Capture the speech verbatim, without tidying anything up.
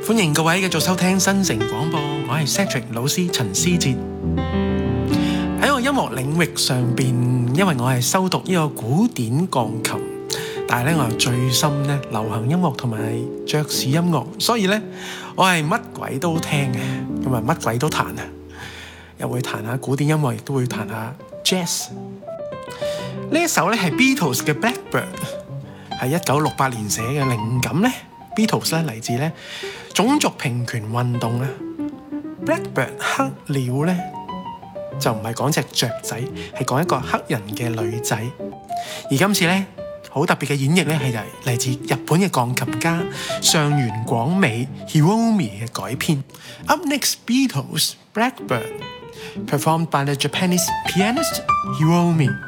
歡迎各位繼續收聽新城廣播，我係 Cedric 老師陳思哲。喺我音樂領域上邊，因為我係修讀呢個古典鋼琴，但係咧我又最深咧流行音樂同埋爵士音樂，所以咧我係乜鬼都聽嘅，咁啊乜鬼都彈啊，又會彈下古典音樂，亦都會彈下 jazz。呢一首咧係 Beatles 嘅 Blackbird， 係一九六八年寫嘅，靈感咧 Beatles 咧嚟自咧種族平權運動啦。Blackbird 黑鳥咧就唔係講隻雀仔，係講一個黑人嘅女仔。而今次咧好特別嘅演繹咧係嚟自日本嘅鋼琴家上原廣美 Hiromi 嘅改編。Up next, Beatles Blackbird performed by the Japanese pianist Hiromi.